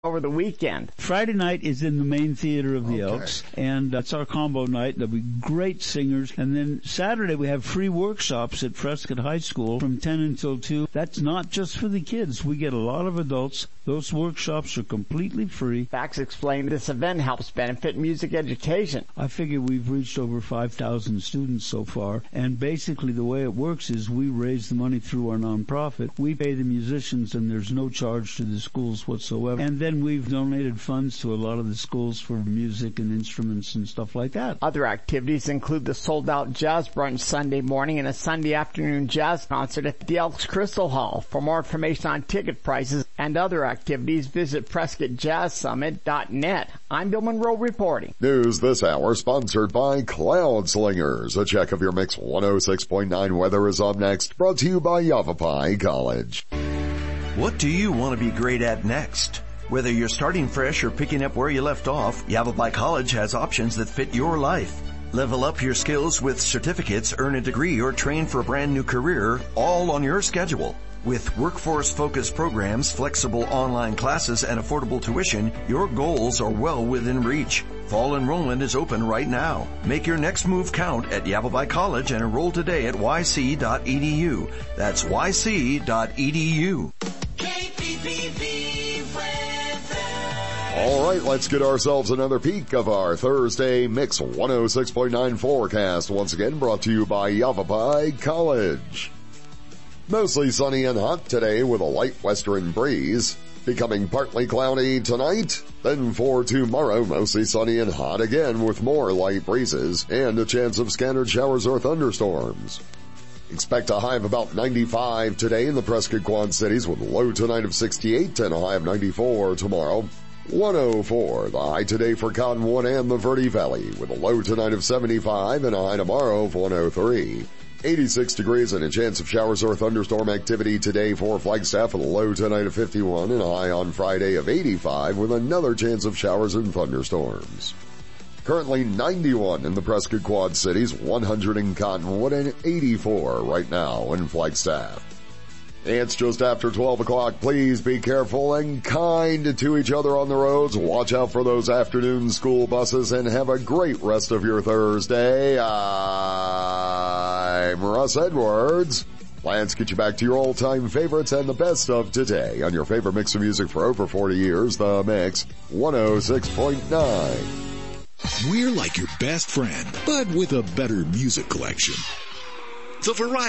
over the weekend? Friday night is in the main theater of the Elks, and that's our combo night. There'll be great singers. And then Saturday we have free workshops at Prescott High School from 10 until 2. That's not just for the kids. We get a lot of adults. Those workshops are completely free. Fax explained this event helps benefit music education. I figure we've reached over 5,000 students so far, and basically the way it works is we raise the money through our nonprofit. We pay the musicians, and there's no charge to the schools whatsoever. And then we've donated funds to a lot of the schools for music and instruments and stuff like that. Other activities include the sold-out jazz brunch Sunday morning and a Sunday afternoon jazz concert at the Elks Crystal Hall. For more information on ticket prices and other activities, visit PrescottJazzSummit.net. I'm Bill Monroe reporting. News this hour sponsored by Cloud Slingers. A check of your Mix 106.9 weather is up next. Brought to you by Yavapai College. What do you want to be great at next? Whether you're starting fresh or picking up where you left off, Yavapai College has options that fit your life. Level up your skills with certificates, earn a degree, or train for a brand new career, all on your schedule. With workforce-focused programs, flexible online classes, and affordable tuition, your goals are well within reach. Fall enrollment is open right now. Make your next move count at Yavapai College and enroll today at yc.edu. That's yc.edu. KPPV weather. All right, let's get ourselves another peek of our Thursday Mix 106.9 forecast. Once again, brought to you by Yavapai College. Mostly sunny and hot today with a light western breeze. Becoming partly cloudy tonight. Then for tomorrow, mostly sunny and hot again with more light breezes and a chance of scattered showers or thunderstorms. Expect a high of about 95 today in the Prescott Quad Cities with a low tonight of 68 and a high of 94 tomorrow. 104, the high today for Cottonwood and the Verde Valley with a low tonight of 75 and a high tomorrow of 103. 86 degrees and a chance of showers or thunderstorm activity today for Flagstaff with a low tonight of 51 and a high on Friday of 85 with another chance of showers and thunderstorms. Currently 91 in the Prescott Quad Cities, 100 in Cottonwood, and 84 right now in Flagstaff. It's just after 12 o'clock. Please be careful and kind to each other on the roads. Watch out for those afternoon school buses and have a great rest of your Thursday. I'm Russ Edwards. Let's get you back to your old-time favorites and the best of today on your favorite mix of music for over 40 years, The Mix 106.9. We're like your best friend, but with a better music collection. The Variety